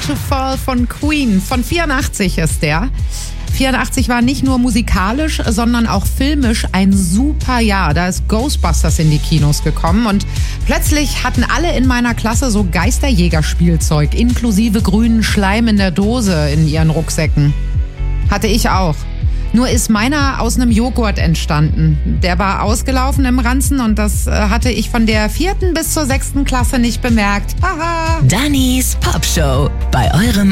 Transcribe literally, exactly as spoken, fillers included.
to Fall von Queen. Von vierundachtzig ist der. vierundachtzig war nicht nur musikalisch, sondern auch filmisch ein super Jahr. Da ist Ghostbusters in die Kinos gekommen und plötzlich hatten alle in meiner Klasse so Geisterjägerspielzeug inklusive grünen Schleim in der Dose in ihren Rucksäcken. Hatte ich auch. Nur ist meiner aus einem Joghurt entstanden. Der war ausgelaufen im Ranzen und das äh, hatte ich von der vierten bis zur sechsten Klasse nicht bemerkt. Haha. Dannys Pop Show bei eurem